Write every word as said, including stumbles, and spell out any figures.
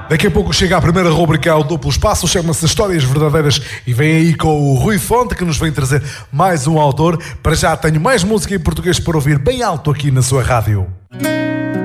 Daqui a pouco chega a primeira rubrica ao Duplo Espaço, chama-se Histórias Verdadeiras e vem aí com o Rui Fonte, que nos vem trazer mais um autor. Para já tenho mais música em português para ouvir bem alto aqui na sua rádio.